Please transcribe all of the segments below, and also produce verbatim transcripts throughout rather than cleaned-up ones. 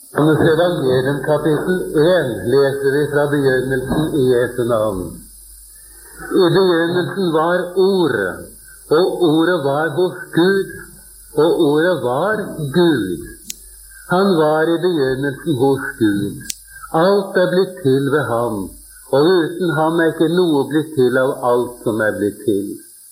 Johannes evangelium kapittel én leser vi fra begynnelsen i Jesu navn. I begynnelsen var Ordet, og Ordet var hos Gud, og Ordet var Gud. Han var i begynnelsen hos Gud. Alt er blitt til ved ham, og uten ham er ikke noe blitt til av alt som er blitt til.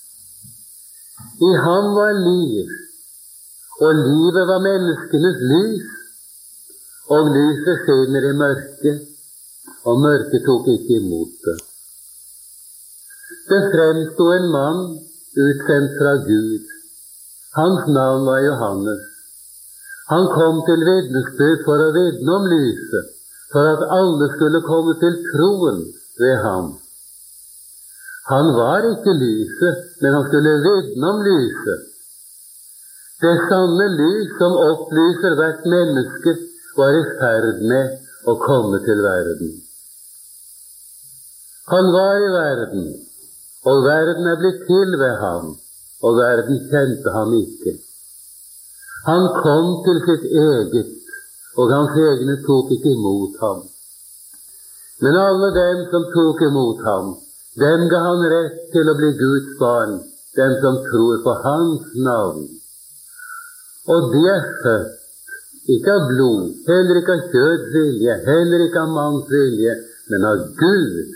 I ham var liv, og livet var menneskenes lys, og lyset skinner i mørket, og mørket tok ikke imot det. Det fremstod en mann utsendt fra Gud. Hans navn var Johannes. Han kom til vitnesbyrd for å vitne om lyset, for at alle skulle komme til troen ved ham. Han var ikke lyset, men han skulle vitne om lyset. Det sanne lys som opplyser hvert menneske var i ferd med å komme til verden. Han var i verden, og verden er blitt til ved ham, og verden kjente ham ikke. Han kom til sitt eget, og hans egne tok ikke imot ham. Men alle dem som tok imot ham, dem ga han rett til å bli Guds barn, dem som tror på hans navn. Og de er født, ikke av blod, heller ikke av kjøds vilje, heller ikke av manns vilje, men av Gud.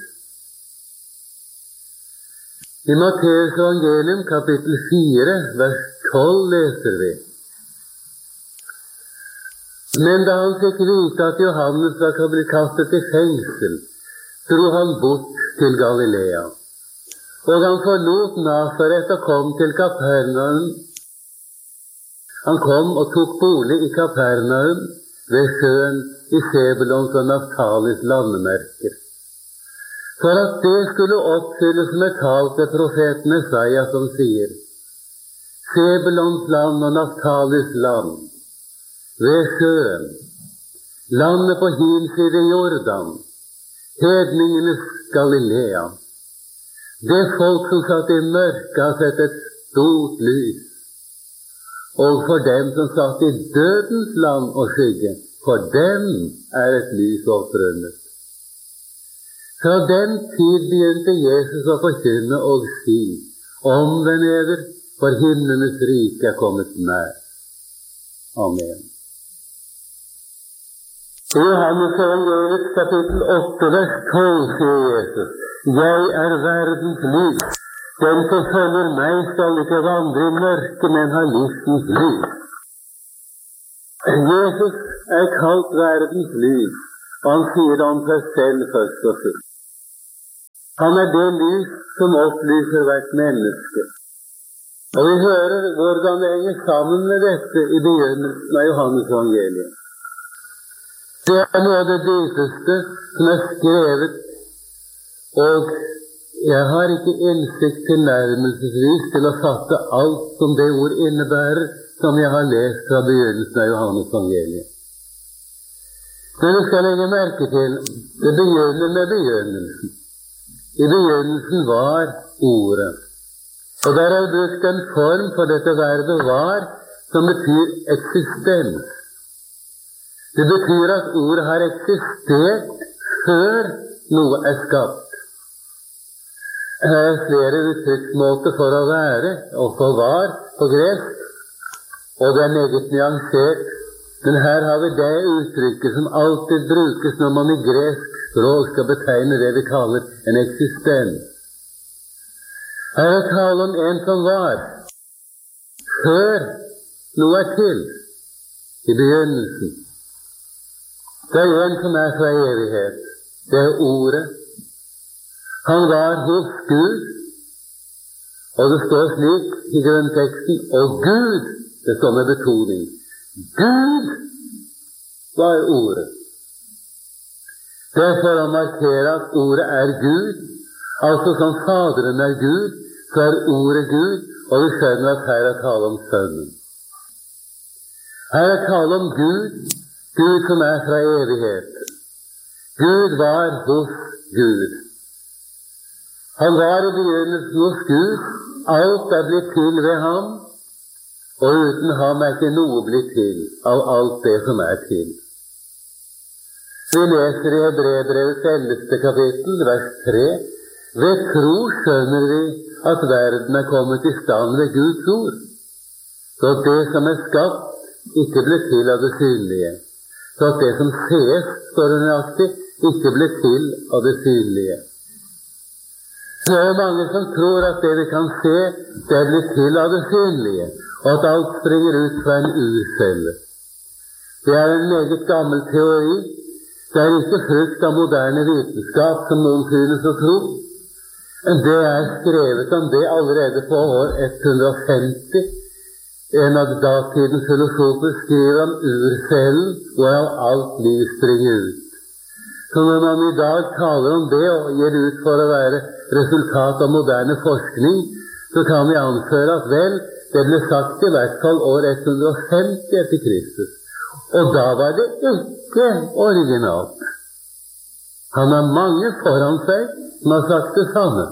I Matteus evangelium kapittel fire, vers tolv leser vi: Men da han fikk vite at Johannes var blitt kastet i fengsel, dro han bort til Galilea. Og han forlot Nasaret og kom til Kapernaum. Han kom og tok bolig i Kapernaum ved sjøen i Sebulons og Naftalis landemerker, for at det skulle oppfylles med talt ved profeten Jesaja som sier: Sebulons land og Naftalis land, ved sjøen, landet på hinside Jordan, hedningenes Galilea. Det folk som satt i mørket har sett et stort lys, og for dem som satt i dødens land og skygge, for dem er et lys opprunnet. Fra den tid begynte Jesus å forkynne og si: Omvend eder, for himlenes rike er kommet nær. Amen. I Johannes evangeliet kapittel åtte, vers tolv sier Jesus: Jeg er verdens lys. Den som følger meg skal ikke vandre i mørket, men ha livsens lys. Jesus er kalt verdens lys, og han sier det om seg selv først og sist. Han er det lys som opplyser hvert menneske. Og vi hører hvordan det henger sammen med dette i begynnelsen av Johannes evangeliet. Det er noe av det dypeste som er skrevet, og jeg har ikke innsikt tilnærmelsesvis til å fatte alt som det ord innebærer, som jeg har lest fra begynnelsen av Johannes evangeliet. Men vi skal legge merke til, det begynner med begynnelsen. I begynnelsen var Ordet. Og der er brukt en form for dette verbet var, som betyr eksistens. Det betyr at ordet har eksistert før noe er skapt. Her er flere uttrykksmåter for å være, og for var på gresk, og det er meget nyansert. Men her har vi det uttrykket som alltid brukes når man i gresk språk skal betegne det vi kaller en eksistens. Her er tale om en som var, før noe er til, i begynnelsen. Det er en som er fra evighet. Det er Ordet. Han var hos Gud, og det står slik i grunnteksten, og Gud, det står med betoning, Gud var Ordet. Det er for å markere at Ordet er Gud, altså som Faderen er Gud, så er Ordet Gud, og vi skjønner at her er tale om Sønnen. Her er tale om Gud, Gud som er fra evighet. Gud var hos Gud. Han var i begynnelsen hos Gud, alt er blitt til ved ham, og uten ham er ikke noe blitt til av alt det som er til. Vi leser i Hebreerbrevets ellevte kapittel, vers tre. Ved tro skjønner vi at verden er kommet i stand ved Guds ord, så at det som er skapt, ikke ble til av det synlige, så at det som sees, står det nøyaktig, ikke ble til av det synlige. Det er mange som tror at det vi kan se, det blir til av det synlige, og at alt springer ut fra en urcelle. Det er en meget gammel teori. Det er ikke frukt av moderne vitenskap, som noen synes å tro. Det er skrevet om det allerede på år ett hundre og femti. En av datidens filosofer skriver om urcellen, hvorav alt liv springer ut. Så når man i dag taler om det og gir ut for å være resultat av moderne forskning, så kan vi anføre at vel, det ble sagt i hvert fall år ett hundre og femti etter Kristus. Og da var det ikke originalt. Han har mange foran seg som har sagt det samme.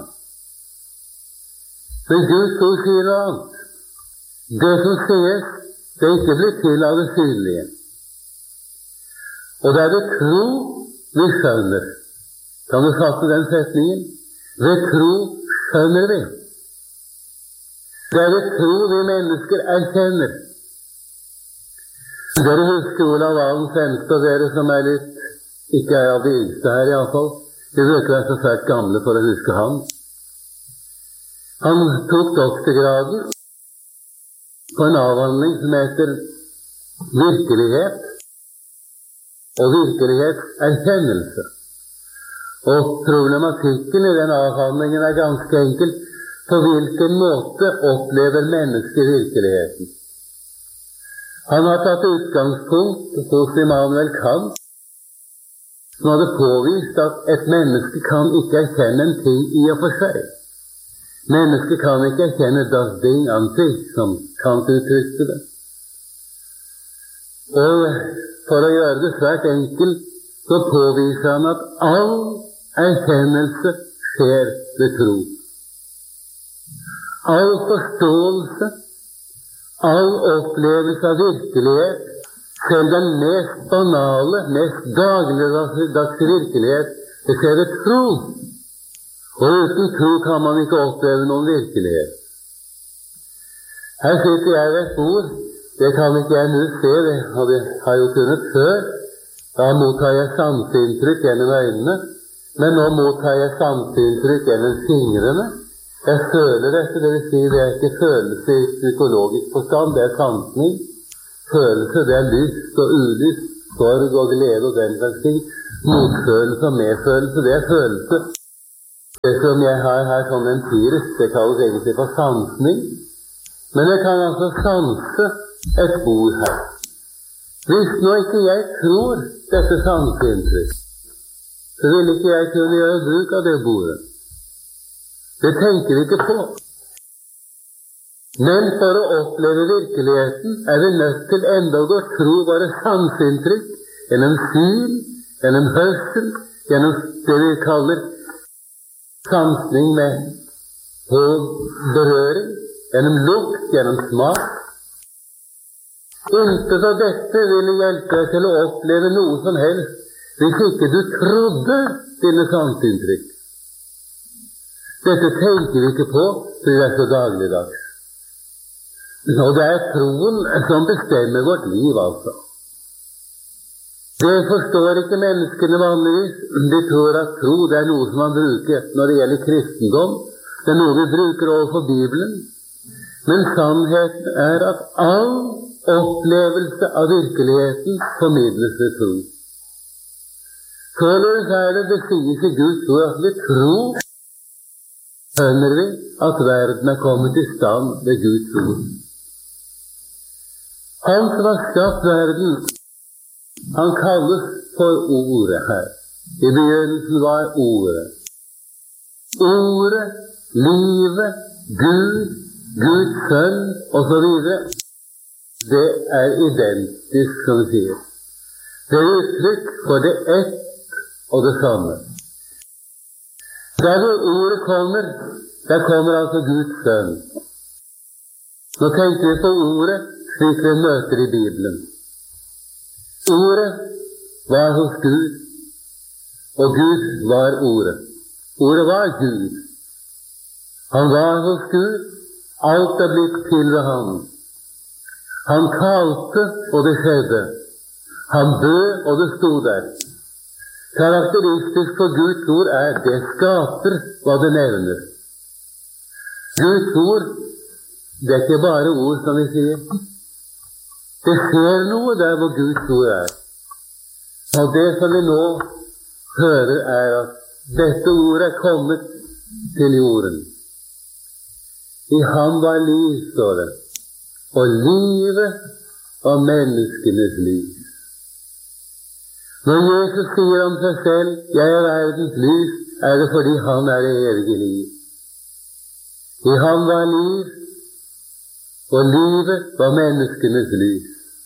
Men Guds ord sier noe annet. Det som sies, det ikke blir til av det synlige. Og det er det tro vi skjønner. Kan du fatte den setningen? Ved tro skjønner vi. Det er det tro vi mennesker erkjenner. Dere husker Olav Valen Fremste, og dere som er litt, ikke er av de yngste her i alle fall, de bruker være så svært gamle for å huske han. Han tok doktorgraden på en avhandling som heter virkelighet og virkelighetserkjennelse. Og problematikken i den avhandlingen er ganske enkel. På hvilken måte opplever mennesket virkeligheten? Han har tatt utgangspunkt hos Immanuel Kant, som hadde påvist at et menneske kan ikke erkjenne en ting i og for seg. Mennesket kan ikke erkjenne das Ding an sich, som Kant uttrykte det. Og for å gjøre det svært enkelt, så påviser han at all erkjennelse skjer ved tro. All forståelse, all opplevelse av virkelighet, selv den mest banale, mest dagligdagse virkelighet, det skjer ved tro. Og uten tro kan man ikke oppleve noen virkelighet. Her sitter jeg ved et bord. Det kan ikke jeg nå se, det har jeg jo kunnet før. Da mottar jeg sanseinntrykk gjennom øynene, men nå mottar jeg sanseinntrykk gjennom fingrene. Jeg føler dette, det vil si, det er ikke følelse i psykologisk forstand, det er sansning. Følelse, det er lyst og ulyst, sorg og glede og den slags ting. Motfølelse og medfølelse, det er følelse. Det som jeg har her som en empirisk, det kalles egentlig for sansning. Men jeg kan altså sanse et bord her. Hvis nå ikke jeg tror dette sanseinntrykk, så vil ikke jeg kunne gjøre bruk av det bordet. Det tenker vi ikke på. Men for å oppleve virkeligheten er vi nødt til enda å tro våre sanseinntrykk gjennom syn, gjennom hørsel, gjennom det vi kaller sansning med på berøring, gjennom lukt, gjennom smak. Intet av dette ville hjelpe deg til å oppleve noe som helst hvis ikke du trodde dine sanseinntrykk. Dette tenker vi ikke på, for det er så dagligdags. Og det er troen som bestemmer vårt liv, altså. Det forstår ikke menneskene vanligvis. De tror at tro det er noe som man bruker når det gjelder kristendom. Det er noe vi bruker overfor Bibelen. Men sannheten er at all opplevelse av virkeligheten formidles ved tro. Således er det det sies i Guds ord at ved tro skjønner vi at verden er kommet i stand ved Guds ord. Han som har skapt verden, han kalles for Ordet her. I begynnelsen var Ordet. Ordet, livet, Gud, Guds sønn, og så videre. Det er identisk, som vi sier. Det er uttrykk for det ett og det samme. Der hvor Ordet kommer, der kommer altså Guds sønn. Nå tenker vi på Ordet slik vi møter i Bibelen. Ordet var hos Gud, Og Gud var Ordet. Ordet var Gud. Han var hos Gud. Alt er blitt til ved ham. Han kalte, og det skjedde. Han bød, og det stod der. Karakteristisk for Guds ord er det skaper hva det nevner. Guds ord, det er ikke bare ord, som vi sier. Det skjer noe der hvor Guds ord er. Og det som vi nå hører, er at dette ordet er kommet til jorden. I ham var liv, står det, og livet og menneskenes liv. Når Jesus sier om seg selv, 'Jeg er verdens lys', er det fordi han er det evige liv. I ham var liv, og livet var menneskenes lys.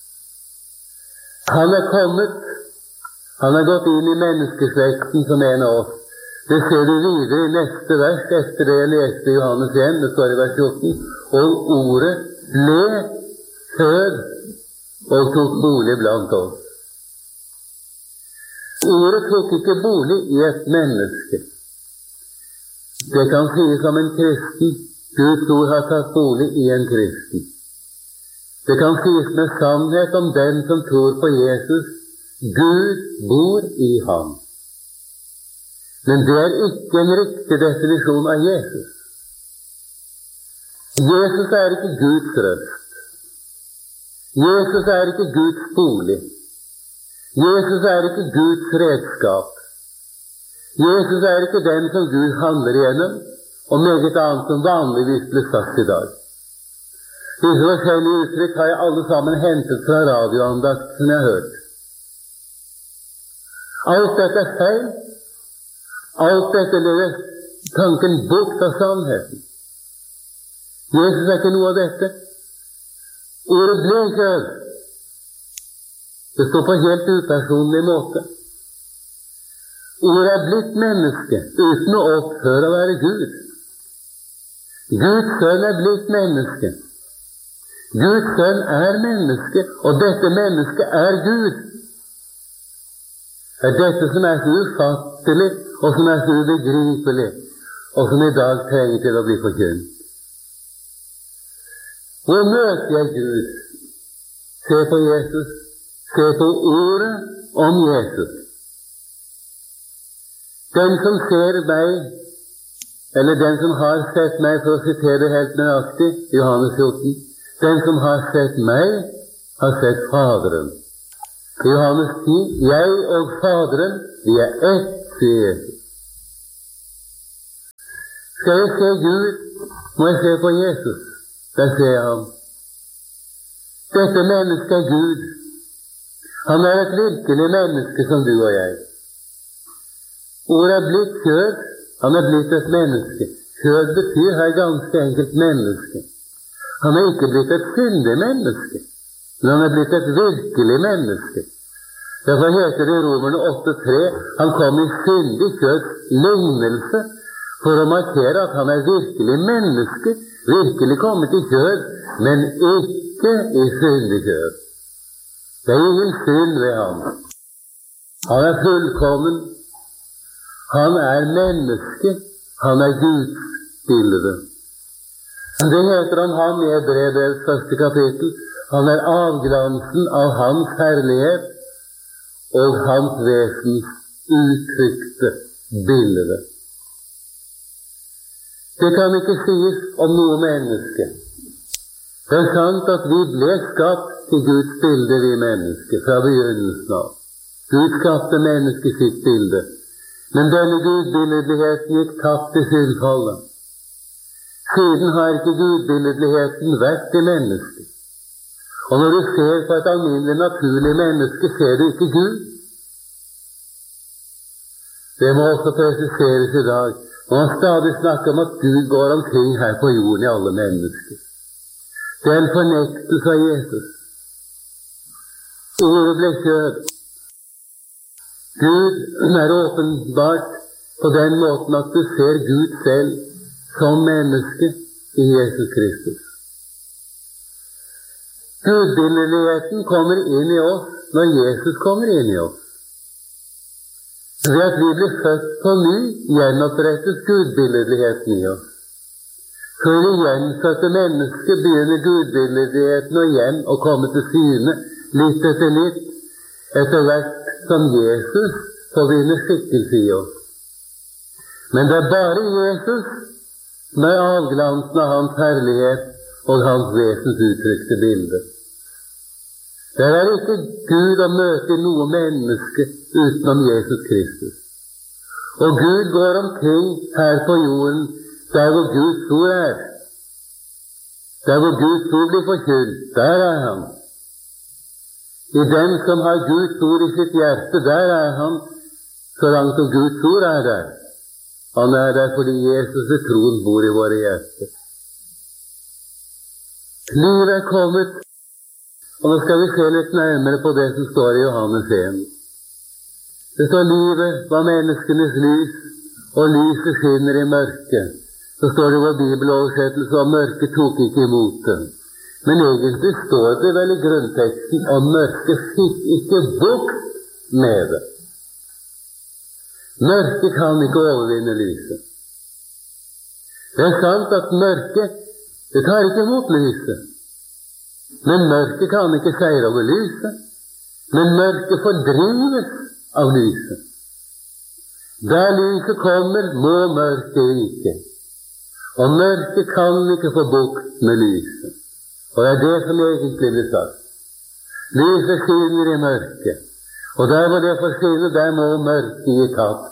Han er kommet, han er gått inn i menneskeslekten som en av oss. Det ser du videre i neste vers, etter det jeg leste i Johannes en, det står i vers fjorten. Og ordet ble født og tok bolig blant oss. Ordet tok ikke bolig i et menneske. Det kan sies om en kristen. Guds ord har tatt bolig i en kristen. Det kan sies med sannhet om den som tror på Jesus. Gud bor i ham. Men det er ikke en riktig definisjon av Jesus. Jesus er ikke Guds røst. Jesus er ikke Guds bolig. Jesus er ikke Guds redskap. Jesus er ikke den som Gud handler igjennom, og meget annet som vanligvis blir sagt i dag. Disse forskjellige uttrykk har jeg alle sammen hentet fra radioandakt som jeg har hørt. Alt dette er feil. Alt dette leder tanken bort av sannheten. Jesus er ikke noe av dette. Ordet ble kjød. Det står på helt upersonlig måte. Ordet er blitt menneske uten å opphøre å være Gud. Guds sønn er blitt menneske. Guds sønn er menneske, og dette mennesket er Gud. Det er dette som er så ufattelig, og som er så ubegripelig, og som i dag trenger til å bli forkynt. Hvor møter jeg Gud? Se på Jesus. Se på ordet om Jesus. Den som ser meg, eller den som har sett meg, for å sitere helt nøyaktig, Johannes fjorten, den som har sett meg, har sett Faderen. Johannes ti, jeg og Faderen, vi er ett, sier Jesus. Skal jeg se Gud, må jeg se på Jesus. Der ser jeg ham. Dette mennesket er Gud. Han er et virkelig menneske som du og jeg. Ordet er blitt kjød, han er blitt et menneske. Kjød betyr her ganske enkelt menneske. Han er ikke blitt et syndig menneske, men han er blitt et virkelig menneske. Derfor heter det i Romerne åtte tre, han kom i syndig kjøds lignelse, for å markere at han er virkelig menneske, virkelig kommet i kjød, men ikke i syndig kjød. Det er ingen synd ved ham. Han er fullkommen. Han er menneske. Han er Guds bilde. Det heter om ham i Hebreerbrevets første kapittel. Han er avglansen av hans herlighet og hans vesens uttrykte bilde. Det kan ikke sies om noe menneske. Det er sant at vi ble skapt til Guds bilde, vi mennesker, fra begynnelsen av. Gud skapte mennesket sitt bilde. Men denne gudbilledligheten gikk tapt i syndfallet. Siden har ikke gudbilledligheten vært i mennesket. Og når du ser på et alminnelig naturlig menneske, ser du ikke Gud. Det må også presiseres i dag. Man stadig snakker om at Gud går omkring her på jorden i alle mennesker. Det er en fornektelse av Jesus. Ordet ble kjød. Gud er åpenbart på den måten at du ser Gud selv som menneske i Jesus Kristus. Gudbildeligheten kommer inn i oss når Jesus kommer inn i oss. Ved at vi blir født på ny, gjenopprettes gudbilledligheten i oss. For det gjenfødte mennesket begynner gudbilledligheten og igjen å komme til syne, litt etter litt, etter hvert som Jesus forvinner skikkelse i oss. Men det er bare Jesus som er avglansen av hans herlighet og hans vesens uttrykte bilde. Det er ikke Gud å møte noe menneske utenom Jesus Kristus. Og Gud går omkring her på jorden der hvor Guds ord er. Der hvor Guds ord blir forkynt, der er han. I den som har Guds ord i sitt hjerte, der er han, så langt som Guds ord er der. Han er der fordi Jesus ved troen bor i våre hjerter. Livet er kommet, og nå skal vi se litt nærmere på det som står i Johannes en. Det står livet var menneskenes lys, og lyset skinner i mørket. Så står det i vår bibeloversettelse, og mørket tok ikke imot det. Men egentlig står det vel i grunnteksten, og mørket fikk ikke bukt med det. Mørket kan ikke overvinne lyset. Det er sant at mørket, det tar ikke imot lyset. Men mørket kan ikke seire over lyset. Men mørket fordrives av lyset. Der lyset kommer, må mørket vike. Og mørket kan ikke få bukt med lyset. Og det er det som egentlig blir sagt. Lyset skinner i mørket. Og der hvor det får skinne, der må mørket gi tapt.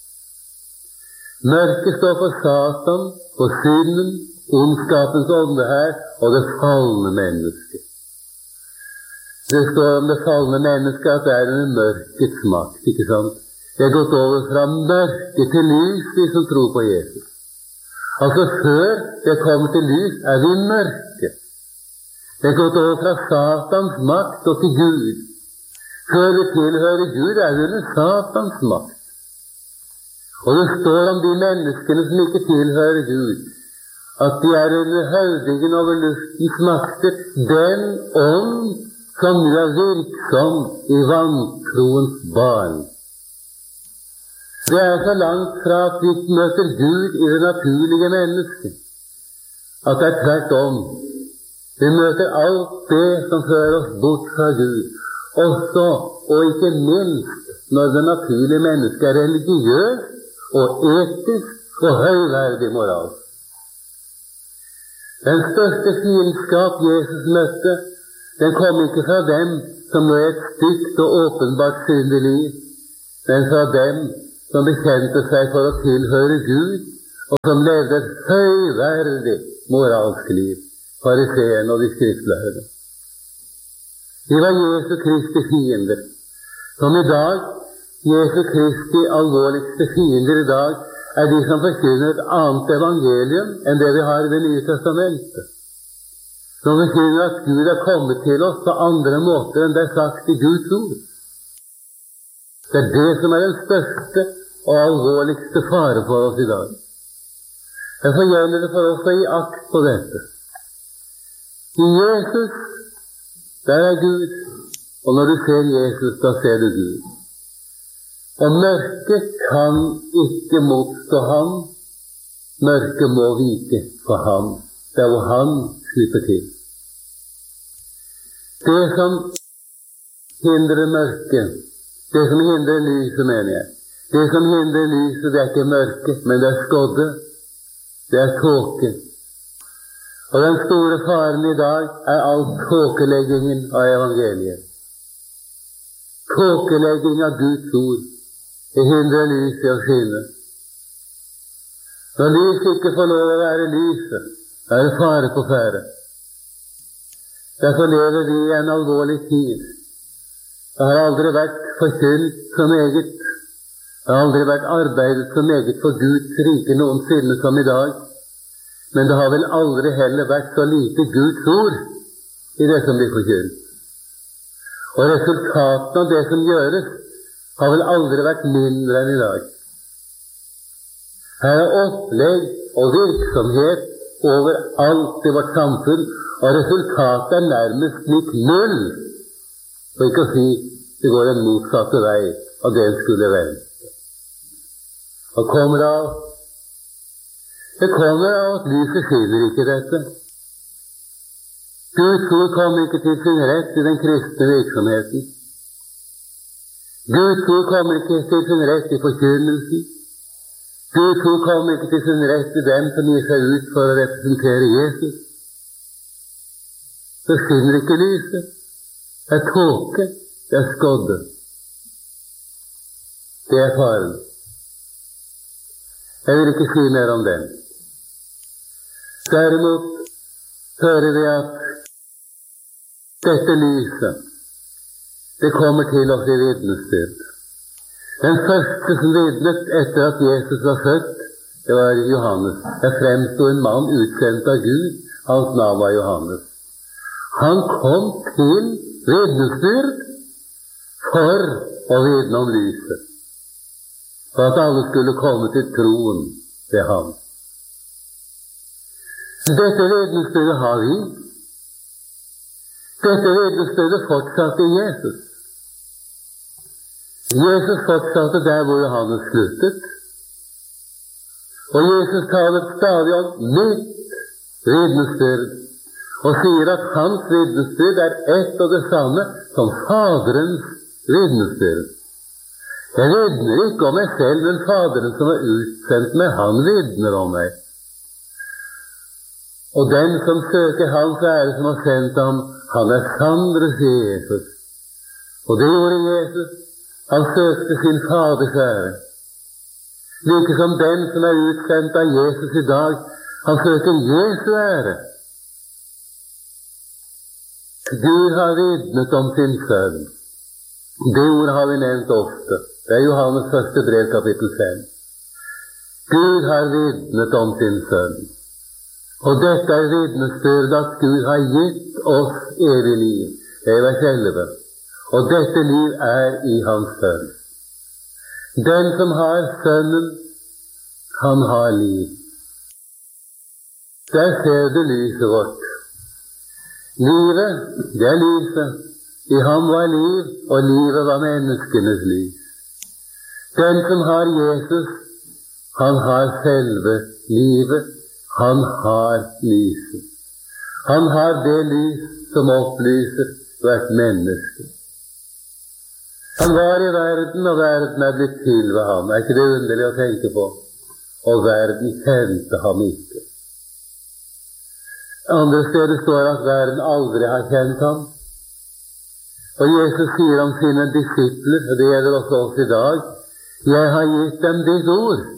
Mørket står for Satan, for synden, ondskapens ånde her, og det falne mennesket. Det står om det falne mennesket at det er en mørkets makt, ikke sant? Det er gått over fra mørke til lys, de som tror på Jesus. Altså før det kommer til lys, er vi mørke. Det er gått over fra Satans makt og til Gud. Før vi tilhører Gud, er vi under Satans makt. Og det står om de menneskene som ikke tilhører Gud, at de er under høvdingen over luftens makter, den ånd som nu er virksom i vantroens barn. Det er så langt fra at vi møter Gud i det naturlige mennesket, at det er tvert om. Vi møter alt det som fører oss bort fra Gud, også, og ikke minst, når det naturlige mennesket er religiøst og etisk og høyverdig moral. Den største fiendskap Jesus møtte, den kom ikke fra dem som var et stygt og åpenbart syndig liv, men fra dem som bekjente seg for å tilhøre Gud, og som levde et høyverdig moralsk liv, fariseerne og de skriftlærde. De var Jesu Kristi fiender, som i dag, Jesu Kristi alvorligste fiender i dag, er de som forkynner et annet evangelium enn det vi har i Det nye testamentet. Som forkynner at Gud er kommet til oss på andre måter enn det er sagt i Guds ord. Det er det som er den største og alvorligste fare for oss i dag. Derfor gjelder det for oss å gi akt på dette. I Jesus, der er Gud, og når du ser Jesus, da ser du Gud. Og mørket kan ikke motstå ham, mørket må vike for ham, der hvor han slipper til. Det som hindrer mørket, det som hindrer lyset, mener jeg, det som hindrer lyset, det er ikke mørket, men det er skodde, det er tåke. Og den store faren i dag er all tåkeleggingen av evangeliet. Tåkelegging av Guds ord. Det hindrer lyset å skinne. Når lyset ikke får lov å være lyset, er det fare på ferde. Derfor lever vi i en alvorlig tid. Det har aldri vært forkynt så meget. Det har aldri vært arbeidet så meget for Guds rike noensinne som i dag. Men det har vel aldri heller vært så lite Guds ord i det som blir forkynt. Og resultatene av det som gjøres, har vel aldri vært mindre enn i dag. Her er opplegg og virksomhet overalt i vårt samfunn, og resultatet er nærmest lik null. Og ikke å si det går en motsatte vei av det en skulle vente. Og kommer av Det kommer av at lyset skinner ikke dette. Guds ord kommer ikke til sin rett i den kristne virksomheten. Guds ord kommer ikke til sin rett i forkynnelsen. Guds ord kommer ikke til sin rett i dem som gir seg ut for å representere Jesus. Så skinner ikke lyset. Det er tåke, det er skodde. Det er faren. Jeg vil ikke si mer om den. Derimot hører vi at dette lyset, det kommer til oss i vitnesbyrd. Den første som vitnet etter at Jesus var født, det var Johannes. Der fremstod en mann utsendt av Gud, hans navn var Johannes. Han kom til vitnesbyrd for å vitne om lyset, for at alle skulle komme til troen ved ham. Dette vitnesbyrdet har vi. Dette vitnesbyrdet fortsatte i Jesus. Jesus fortsatte der hvor Johannes sluttet. Og Jesus taler stadig om nytt vitnesbyrd, og sier at hans vitnesbyrd er ett og det samme som Faderens vitnesbyrd. Jeg vitner ikke om meg selv, men Faderen som har utsendt meg, han vitner om meg. Og den som søker hans ære som har sendt ham, han er sannere, sier Jesus. Og det gjorde Jesus. Han søkte sin Faders ære. Like som den som er utsendt av Jesus i dag, han søker Jesu ære. Gud har vitnet om sin sønn. Det ord har vi nevnt ofte. Det er Johannes første brev, kapittel fem. Gud har vitnet om sin sønn. Og dette er vitnesbyrd at Gud har gitt oss evig liv, det er selve. Og dette liv er i hans sønn. Den som har sønnen, han har liv. Der ser du lyset vårt. Livet, det er lyset. I ham var liv, og livet var menneskenes liv. Den som har Jesus, han har selve livet. Han har lyset. Han har det lys som opplyser hvert menneske. Han var i verden, og verden er blitt til ved ham. Er ikke det underlig å tenke på? Og verden kjente ham ikke. Andre steder står at verden aldri har kjent ham. Og Jesus sier om sine disipler, og det gjelder også oss i dag, jeg har gitt dem ditt ord.